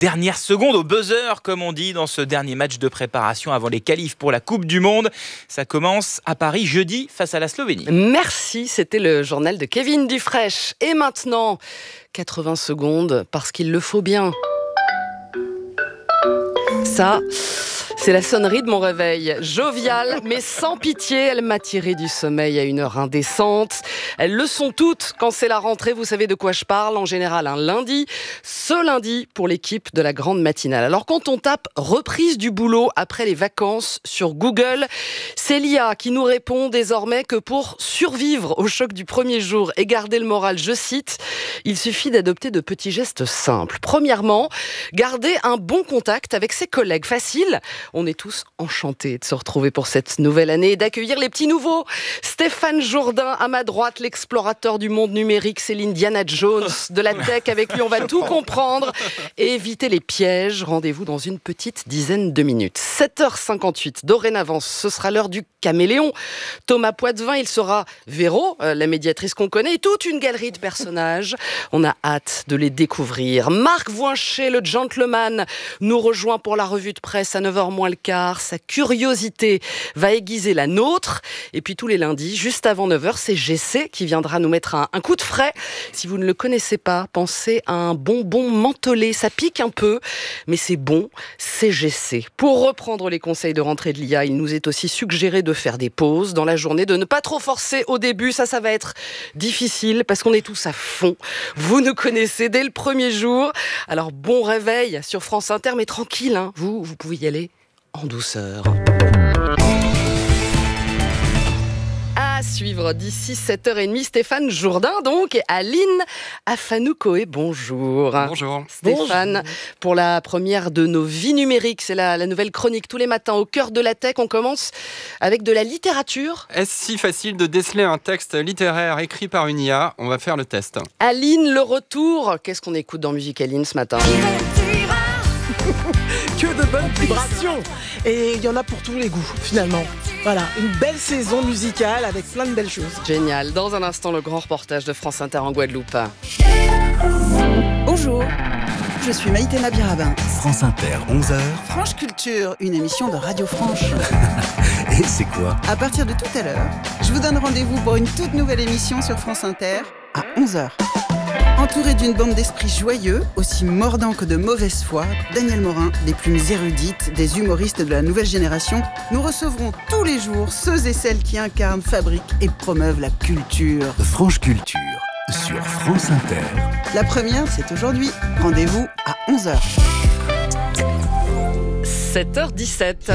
dernières secondes au buzzer, comme on dit, dans ce dernier match de préparation avant les qualifs pour la Coupe du Monde. Ça commence à Paris jeudi face à la Slovénie. Merci, c'était le journal de Kevin Dufraîche. Et maintenant, 80 secondes, parce qu'il le faut bien. Ça, c'est la sonnerie de mon réveil. Joviale, mais sans pitié, elle m'a tiré du sommeil à une heure indécente. Elles le sont toutes quand c'est la rentrée, vous savez de quoi je parle, en général un lundi. Ce lundi, pour l'équipe de la grande matinale. Alors quand on tape « reprise du boulot après les vacances » sur Google, c'est l'IA qui nous répond désormais que pour survivre au choc du premier jour et garder le moral, je cite, il suffit d'adopter de petits gestes simples. Premièrement, garder un bon contact avec ses collègues. Facile. On est tous enchantés de se retrouver pour cette nouvelle année et d'accueillir les petits nouveaux. Stéphane Jourdain, à ma droite, l'explorateur du monde numérique, c'est l'Indiana Jones de la tech. Avec lui, on va tout comprendre et éviter les pièges. Rendez-vous dans une petite dizaine de minutes. 7h58, dorénavant, ce sera l'heure du caméléon. Thomas Poitvin, il sera Véro, la médiatrice qu'on connaît, et toute une galerie de personnages. On a hâte de les découvrir. Marc Voinchet, le gentleman, nous rejoint pour la revue de presse à 9h moins le quart. Sa curiosité va aiguiser la nôtre. Et puis tous les lundis, juste avant 9h, c'est GC qui viendra nous mettre un coup de frais. Si vous ne le connaissez pas, pensez à un bonbon mentholé. Ça pique un peu, mais c'est bon, c'est GC. Pour reprendre les conseils de rentrée de l'IA, il nous est aussi suggéré de faire des pauses dans la journée, de ne pas trop forcer au début. Ça va être difficile parce qu'on est tous à fond. Vous nous connaissez dès le premier jour. Alors bon réveil sur France Inter, mais tranquille, hein. Vous pouvez y aller en douceur. À suivre d'ici 7h30, Stéphane Jourdain donc et Aline Afanoukoé. Bonjour. Bonjour. Stéphane, pour la première de nos vies numériques, c'est la nouvelle chronique tous les matins au cœur de la tech. On commence avec de la littérature. Est-ce si facile de déceler un texte littéraire écrit par une IA ? On va faire le test. Aline, le retour. Qu'est-ce qu'on écoute dans Musique Aline ce matin ? Que de bonnes vibrations. Et il y en a pour tous les goûts, finalement. Voilà, une belle saison musicale avec plein de belles choses. Génial. Dans un instant, le grand reportage de France Inter en Guadeloupe. Bonjour, je suis Maïté Nabirabin. France Inter, 11h. Franche Culture, une émission de Radio Franche. Et c'est quoi ? À partir de tout à l'heure, je vous donne rendez-vous pour une toute nouvelle émission sur France Inter à 11h. Entouré d'une bande d'esprits joyeux, aussi mordants que de mauvaise foi, Daniel Morin, des plumes érudites, des humoristes de la nouvelle génération, nous recevrons tous les jours ceux et celles qui incarnent, fabriquent et promeuvent la culture. Franche Culture, sur France Inter. La première, c'est aujourd'hui. Rendez-vous à 11h. 7h17.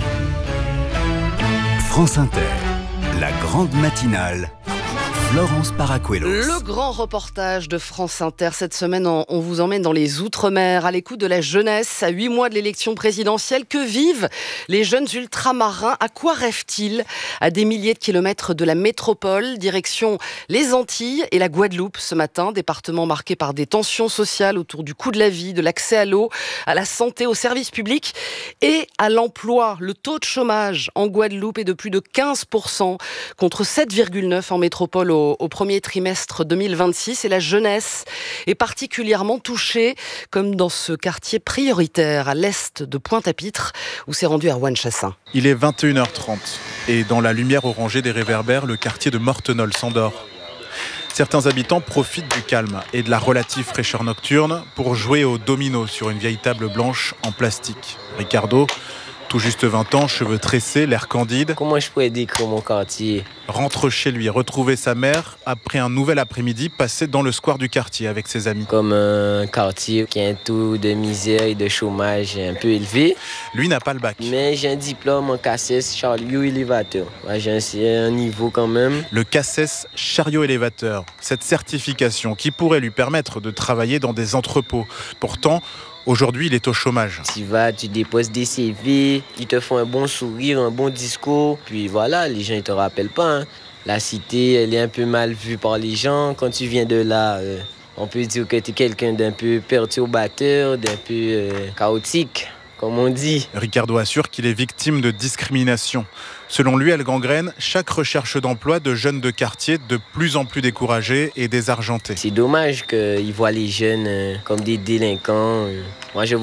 France Inter, la grande matinale. Florence Paracuelos. Le grand reportage de France Inter. Cette semaine, on vous emmène dans les Outre-mer, à l'écoute de la jeunesse, à 8 mois de l'élection présidentielle. Que vivent les jeunes ultramarins ? À quoi rêvent-ils ? À des milliers de kilomètres de la métropole, direction les Antilles et la Guadeloupe ce matin. Département marqué par des tensions sociales autour du coût de la vie, de l'accès à l'eau, à la santé, aux services publics et à l'emploi. Le taux de chômage en Guadeloupe est de plus de 15% contre 7,9% en métropole au premier trimestre 2026, et la jeunesse est particulièrement touchée, comme dans ce quartier prioritaire à l'est de Pointe-à-Pitre, où s'est rendu Erwan Chassin. Il est 21h30 et dans la lumière orangée des réverbères, le quartier de Mortenol s'endort. Certains habitants profitent du calme et de la relative fraîcheur nocturne pour jouer au domino sur une vieille table blanche en plastique. Ricardo, tout juste 20 ans, cheveux tressés, l'air candide. Comment je pourrais décrire mon quartier ? Rentre chez lui, retrouver sa mère après un nouvel après-midi passé dans le square du quartier avec ses amis. Comme un quartier qui a un taux de misère et de chômage un peu élevé. Lui n'a pas le bac. Mais j'ai un diplôme en CACES chariot-élévateur. J'ai un niveau quand même. Le CACES chariot-élévateur, cette certification qui pourrait lui permettre de travailler dans des entrepôts. Pourtant, aujourd'hui, il est au chômage. Tu vas, tu déposes des CV, ils te font un bon sourire, un bon discours. Puis voilà, les gens, ils te rappellent pas. Hein. La cité, elle est un peu mal vue par les gens. Quand tu viens de là, on peut dire que tu es quelqu'un d'un peu perturbateur, d'un peu chaotique. comme on dit. Ricardo assure qu'il est victime de discrimination. Selon lui, elle gangrène chaque recherche d'emploi de jeunes de quartier de plus en plus découragés et désargentés. C'est dommage qu'ils voient les jeunes comme des délinquants. Moi, je